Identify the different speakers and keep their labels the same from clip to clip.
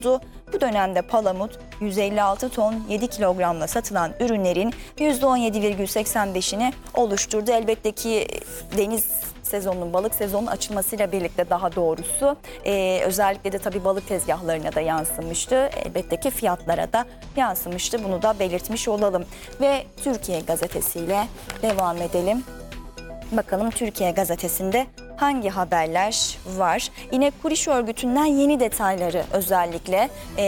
Speaker 1: Bu dönemde palamut 156 ton 7 kilogramla satılan ürünlerin %17,85'ini oluşturdu. Elbette ki deniz sezonunun, balık sezonunun açılmasıyla birlikte daha doğrusu özellikle de tabii balık tezgahlarına da yansımıştı. Elbette ki fiyatlara da yansımıştı. Bunu da belirtmiş olalım. Ve Türkiye Gazetesi'yle devam edelim. Bakalım Türkiye Gazetesi'nde hangi haberler var? Yine Kuriş örgütünden yeni detayları özellikle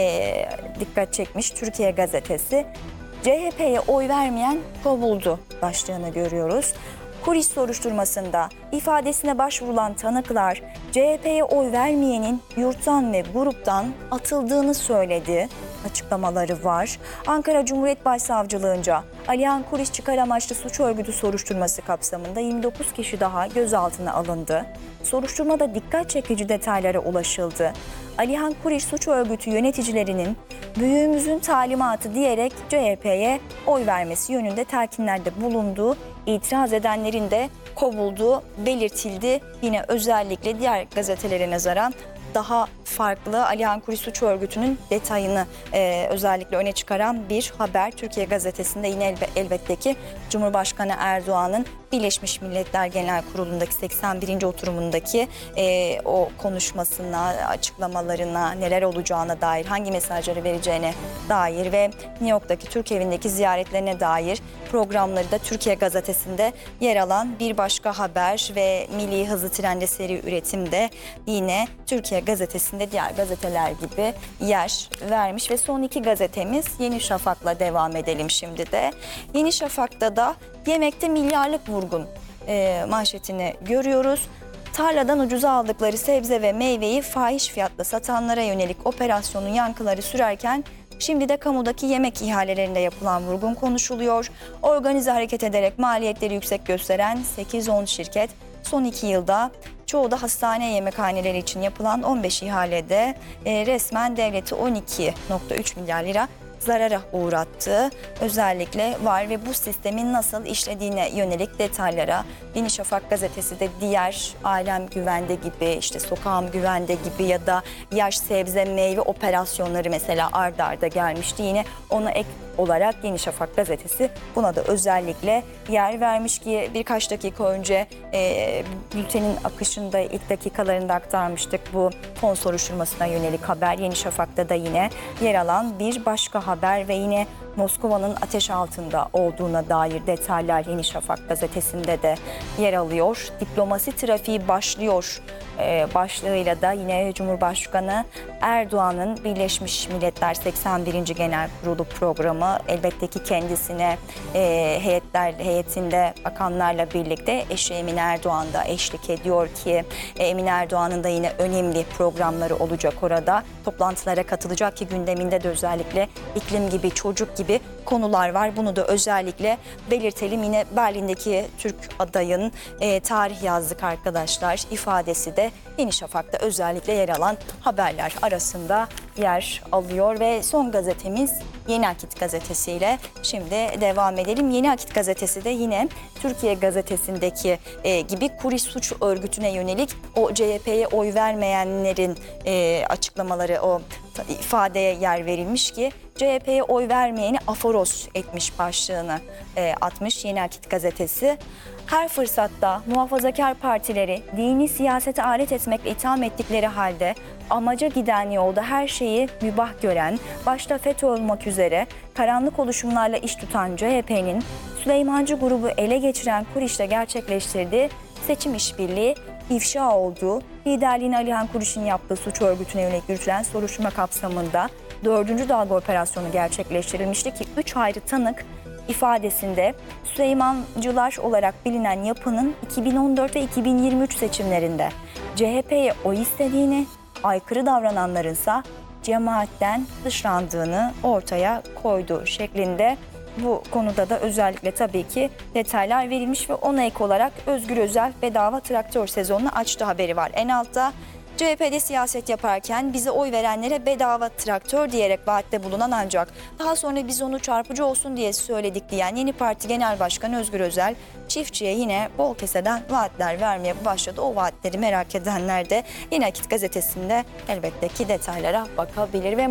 Speaker 1: dikkat çekmiş Türkiye Gazetesi. CHP'ye oy vermeyen kovuldu başlığını görüyoruz. Kuriş soruşturmasında ifadesine başvurulan tanıklar CHP'ye oy vermeyenin yurttan ve gruptan atıldığını söyledi. Açıklamaları var. Ankara Cumhuriyet Başsavcılığınca Alihan Kuriş çıkar amaçlı suç örgütü soruşturması kapsamında 29 kişi daha gözaltına alındı. Soruşturmada dikkat çekici detaylara ulaşıldı. Alihan Kuriş suç örgütü yöneticilerinin büyüğümüzün talimatı diyerek CHP'ye oy vermesi yönünde telkinlerde bulunduğu, itiraz edenlerin de kovulduğu belirtildi. Yine özellikle diğer gazetelere nazaran daha farklı Alihan Kuriş suç örgütünün detayını özellikle öne çıkaran bir haber. Türkiye Gazetesi'nde yine elbette ki Cumhurbaşkanı Erdoğan'ın Birleşmiş Milletler Genel Kurulu'ndaki 81. oturumundaki o konuşmasına, açıklamalarına, neler olacağına dair, hangi mesajları vereceğine dair ve New York'taki Türk evindeki ziyaretlerine dair programları da Türkiye Gazetesi'nde yer alan bir başka haber ve Milli Hızlı Tren'de seri üretimde yine Türkiye Gazetesi'nde diğer gazeteler gibi yer vermiş ve son iki gazetemiz Yeni Şafak'la devam edelim şimdi de. Yeni Şafak'ta da yemekte milyarlık vurgun manşetini görüyoruz. Tarladan ucuza aldıkları sebze ve meyveyi fahiş fiyatla satanlara yönelik operasyonun yankıları sürerken şimdi de kamudaki yemek ihalelerinde yapılan vurgun konuşuluyor. Organize hareket ederek maliyetleri yüksek gösteren 8-10 şirket son 2 yılda çoğu da hastane yemekhaneleri için yapılan 15 ihalede resmen devleti 12,3 milyar lira zarara uğrattığı özellikle var ve bu sistemin nasıl işlediğine yönelik detaylara Yeni Şafak gazetesi de diğer Alem Güvende gibi, işte Sokağım Güvende gibi ya da yaş sebze meyve operasyonları mesela ard arda gelmişti. Yine ona ek olarak Yeni Şafak gazetesi buna da özellikle yer vermiş ki birkaç dakika önce bültenin akışında ilk dakikalarında aktarmıştık bu fon soruşturmasına yönelik haber. Yeni Şafak'ta da yine yer alan bir başka haber ve yine Moskova'nın ateş altında olduğuna dair detaylar Yeni Şafak gazetesinde de yer alıyor. Diplomasi trafiği başlıyor başlığıyla da yine Cumhurbaşkanı Erdoğan'ın Birleşmiş Milletler 81. Genel Kurulu programı elbette ki kendisine heyetinde bakanlarla birlikte eşi Emine Erdoğan da eşlik ediyor ki Emine Erdoğan'ın da yine önemli programları olacak orada. Toplantılara katılacak ki gündeminde de özellikle iklim gibi, çocuk gibi konular var. Bunu da özellikle belirtelim. Yine Berlin'deki Türk adayın tarih yazdık arkadaşlar ifadesi de Yeni Şafak'ta özellikle yer alan haberler arasında yer alıyor ve son gazetemiz Yeni Akit gazetesiyle şimdi devam edelim. Yeni Akit gazetesi de yine Türkiye Gazetesi'ndeki gibi Kuriş suç örgütüne yönelik o CHP'ye oy vermeyenlerin açıklamaları, o ifadeye yer verilmiş ki CHP'ye oy vermeyeni aforoz etmiş başlığını atmış Yeni Akit gazetesi. Her fırsatta muhafazakar partileri dini siyasete alet etmekle itham ettikleri halde amaca giden yolda her şeyi mübah gören, başta FETÖ olmak üzere karanlık oluşumlarla iş tutan CHP'nin Süleymancı grubu ele geçiren Kuriş'le gerçekleştirdiği seçim işbirliği ifşa olduğu, liderliğini Alihan Kuriş'in yaptığı suç örgütüne yönelik yürütülen soruşturma kapsamında 4. dalga operasyonu gerçekleştirilmişti ki 3 ayrı tanık ifadesinde Süleymancılar olarak bilinen yapının 2014 ve 2023 seçimlerinde CHP'ye oy istediğini, aykırı davrananlarınsa cemaatten dışlandığını ortaya koydu şeklinde. Bu konuda da özellikle tabii ki detaylar verilmiş ve ona ek olarak Özgür Özel bedava traktör sezonunu açtı haberi var. En altta CHP'de siyaset yaparken bize oy verenlere bedava traktör diyerek vaatte bulunan ancak daha sonra biz onu çarpıcı olsun diye söyledik diyen Yeni Parti Genel Başkanı Özgür Özel çiftçiye yine bol keseden vaatler vermeye başladı. O vaatleri merak edenler de Yeni Akit gazetesinde elbette ki detaylara bakabilir ve